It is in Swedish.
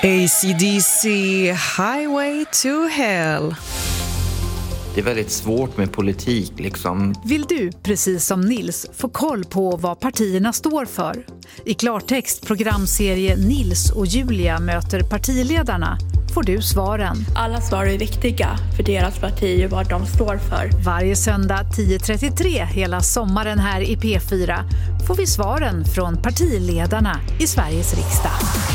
AC/DC Highway to Hell. Det är väldigt svårt med politik liksom. Vill du, precis som Nils, få koll på vad partierna står för? I klartext programserie Nils och Julia möter partiledarna får du svaren. Alla svar är viktiga för deras parti och vad de står för. Varje söndag 10.33 hela sommaren här i P4 får vi svaren från partiledarna i Sveriges riksdag.